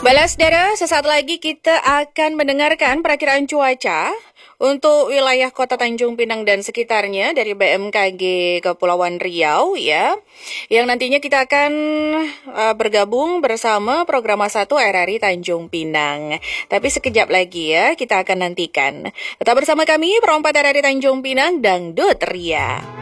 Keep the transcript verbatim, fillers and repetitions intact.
Baiklah saudara, sesaat lagi kita akan mendengarkan perakiraan cuaca untuk wilayah Kota Tanjung Pinang dan sekitarnya dari B M K G Kepulauan Riau ya. Yang nantinya kita akan uh, bergabung bersama Programa satu R R I Tanjung Pinang. Tapi sekejap lagi ya, kita akan nantikan. Tetap bersama kami, Perompat R R I Tanjung Pinang, Dangdut Ria.